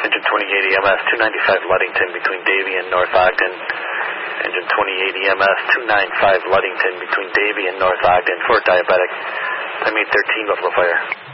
Engine 2080 EMS 295 Ludington between Davie and North Ogden. Engine 2080 EMS 295 Ludington between Davie and North Ogden for diabetic. Time 813 Buffalo Fire.